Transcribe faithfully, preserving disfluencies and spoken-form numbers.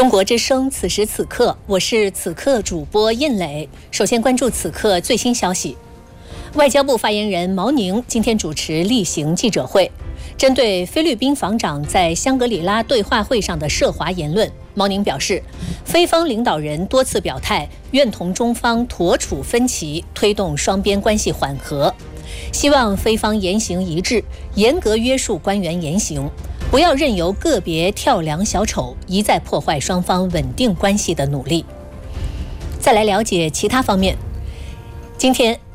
中国之声，此时此刻，我是此刻主播印磊。首先关注此刻最新消息。外交部发言人毛宁今天主持例行记者会，针对菲律宾防长在香格里拉对话会上的涉华言论，毛宁表示，菲方领导人多次表态，愿同中方妥处分歧，推动双边关系缓和，希望菲方言行一致，严格约束官员言行，不要任由个别跳梁小丑一再破坏双方稳定关系的努力。再来了解其他方面，今天